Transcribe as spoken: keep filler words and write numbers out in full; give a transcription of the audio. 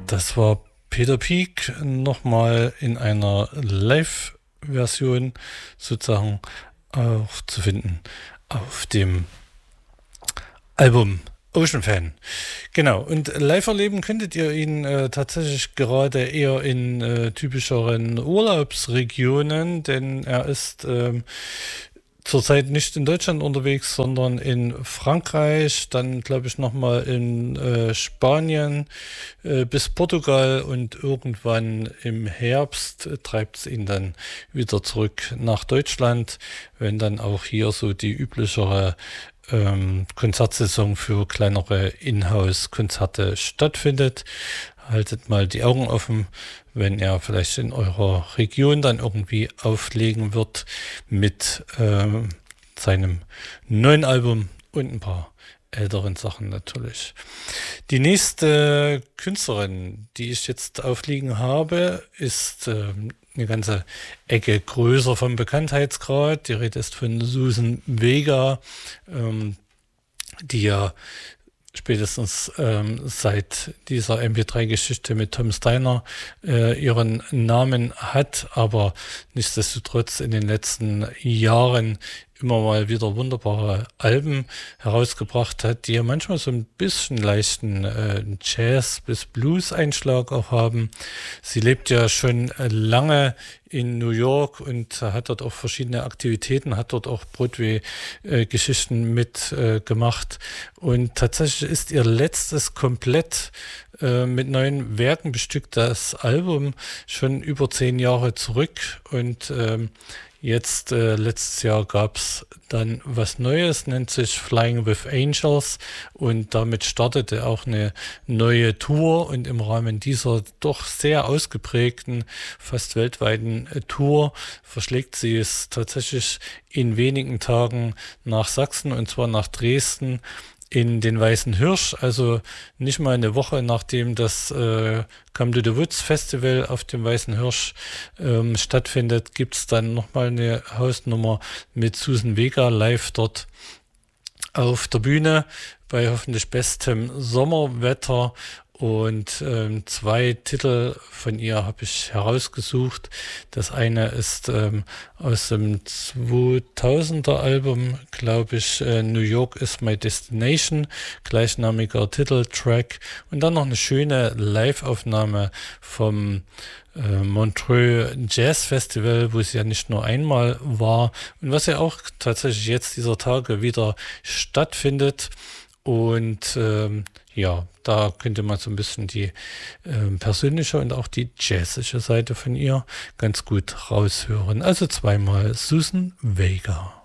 Das war Peter Peak nochmal in einer Live-Version sozusagen auch zu finden auf dem Album Ocean Fan. Genau, und live erleben könntet ihr ihn äh, tatsächlich gerade eher in äh, typischeren Urlaubsregionen, denn er ist ähm, zurzeit nicht in Deutschland unterwegs, sondern in Frankreich, dann glaube ich nochmal in äh, Spanien äh, bis Portugal und irgendwann im Herbst äh, treibt es ihn dann wieder zurück nach Deutschland, wenn dann auch hier so die üblichere ähm, Konzertsaison für kleinere Inhouse-Konzerte stattfindet. Haltet mal die Augen offen, wenn er vielleicht in eurer Region dann irgendwie auflegen wird mit äh, seinem neuen Album und ein paar älteren Sachen natürlich. Die nächste Künstlerin, die ich jetzt aufliegen habe, ist äh, eine ganze Ecke größer vom Bekanntheitsgrad. Die Rede ist von Susan Vega, ähm, die ja spätestens ähm, seit dieser M P drei Geschichte mit Tom Steiner äh, ihren Namen hat, aber nichtsdestotrotz in den letzten Jahren immer mal wieder wunderbare Alben herausgebracht hat, die ja manchmal so ein bisschen leichten äh, Jazz- bis Blues-Einschlag auch haben. Sie lebt ja schon lange in New York und hat dort auch verschiedene Aktivitäten, hat dort auch Broadway-Geschichten mit äh, gemacht. Und tatsächlich ist ihr letztes komplett äh, mit neuen Werken bestücktes Album schon über zehn Jahre zurück. Und ähm, jetzt, äh, letztes Jahr gab es dann was Neues, nennt sich Flying with Angels, und damit startete auch eine neue Tour, und im Rahmen dieser doch sehr ausgeprägten, fast weltweiten äh, Tour verschlägt sie es tatsächlich in wenigen Tagen nach Sachsen, und zwar nach Dresden, in den Weißen Hirsch, also nicht mal eine Woche nachdem das äh, Come to the Woods Festival auf dem Weißen Hirsch ähm, stattfindet, gibt es dann nochmal eine Hausnummer mit Susan Vega live dort auf der Bühne bei hoffentlich bestem Sommerwetter. Und ähm, zwei Titel von ihr habe ich herausgesucht. Das eine ist ähm, aus dem zweitausender Album, glaube ich, äh, New York is my destination, gleichnamiger Titeltrack. Und dann noch eine schöne Live-Aufnahme vom äh, Montreux Jazz Festival, wo sie ja nicht nur einmal war und was ja auch tatsächlich jetzt dieser Tage wieder stattfindet. Und ähm, ja, da könnte man so ein bisschen die äh, persönliche und auch die jazzische Seite von ihr ganz gut raushören. Also zweimal Susan Vega.